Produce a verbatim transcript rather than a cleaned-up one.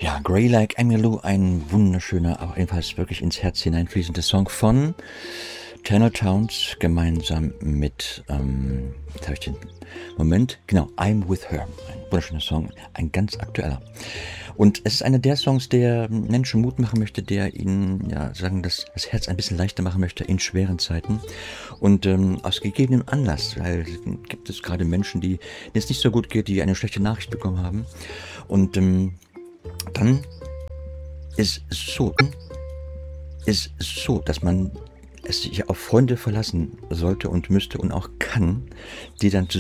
Ja, Grey Like Emmylou, ein wunderschöner, aber ebenfalls wirklich ins Herz hineinfließender Song von Tanner Towns gemeinsam mit, ähm, jetzt habe ich den Moment, genau, I'm With Her. Ein wunderschöner Song, ein ganz aktueller. Und es ist einer der Songs, der Menschen Mut machen möchte, der ihnen, ja, sagen, das, das Herz ein bisschen leichter machen möchte in schweren Zeiten. Und ähm, aus gegebenem Anlass, weil gibt es gerade Menschen, die, denen es nicht so gut geht, die eine schlechte Nachricht bekommen haben. Und ähm, dann ist es so, ist es so, dass man es sich auf Freunde verlassen sollte und müsste und auch kann, die dann